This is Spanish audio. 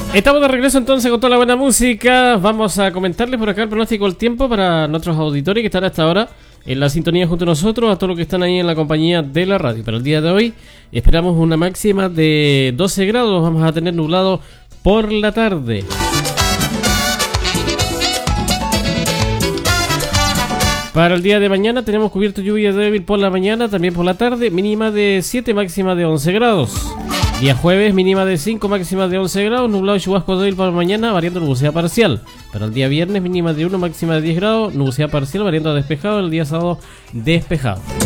Estamos de regreso entonces con toda la buena música. Vamos a comentarles por acá el pronóstico del tiempo para nuestros auditores que están hasta ahora en la sintonía junto a nosotros, a todos los que están ahí en la compañía de la radio. Para el día de hoy esperamos una máxima de 12 grados. Vamos a tener nublado por la tarde. Para el día de mañana tenemos cubierto lluvia débil por la mañana, también por la tarde, mínima de 7, máxima de 11 grados. Día jueves, mínima de 5, máxima de 11 grados, nublado y chubasco débil para mañana, variando nubosidad parcial. Para el día viernes, mínima de 1, máxima de 10 grados, nubosidad parcial, variando a despejado. El día sábado, despejado.